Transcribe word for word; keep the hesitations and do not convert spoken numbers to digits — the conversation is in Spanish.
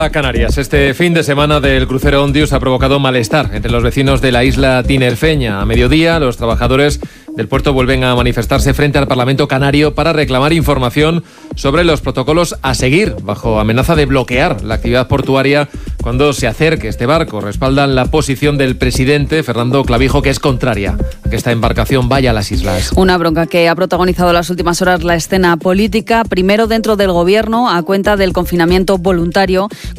A Canarias. Este fin de semana del crucero Ondius ha provocado malestar entre los vecinos de la isla tinerfeña. A mediodía, los trabajadores del puerto vuelven a manifestarse frente al Parlamento canario para reclamar información sobre los protocolos a seguir, bajo amenaza de bloquear la actividad portuaria cuando se acerque este barco. Respaldan la posición del presidente, Fernando Clavijo, que es contraria a que esta embarcación vaya a las islas. Una bronca que ha protagonizado en las últimas horas la escena política, primero dentro del gobierno, a cuenta del confinamiento voluntario,